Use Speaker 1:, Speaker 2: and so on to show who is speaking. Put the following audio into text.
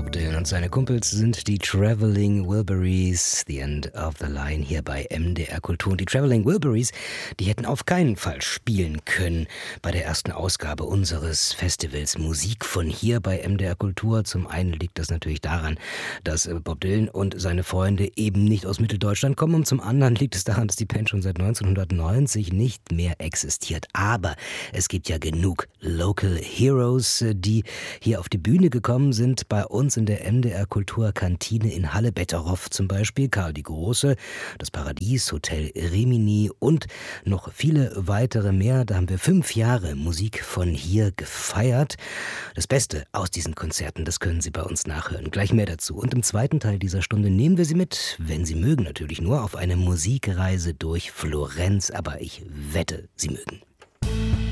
Speaker 1: Bob Dylan und seine Kumpels sind die Traveling Wilburys, The End of the Line hier bei MDR Kultur. Und die Traveling Wilburys, die hätten auf keinen Fall spielen können bei der ersten Ausgabe unseres Festivals Musik von hier bei MDR Kultur. Zum einen liegt das natürlich daran, dass Bob Dylan und seine Freunde eben nicht aus Mitteldeutschland kommen, und zum anderen liegt es daran, dass die Band schon seit 1990 nicht mehr existiert. Aber es gibt ja genug Local Heroes, die hier auf die Bühne gekommen sind, bei uns in der MDR Kultur Kantine in Halle. Betteroff zum Beispiel, Karl die Große, das Paradies, Hotel Rimini und noch viele weitere mehr. Da haben wir 5 Jahre Musik von hier gefeiert. Das Beste aus diesen Konzerten, das können Sie bei uns nachhören. Gleich mehr dazu. Und im zweiten Teil dieser Stunde nehmen wir Sie mit, wenn Sie mögen natürlich nur, auf eine Musikreise durch Florenz. Aber ich wette, Sie mögen.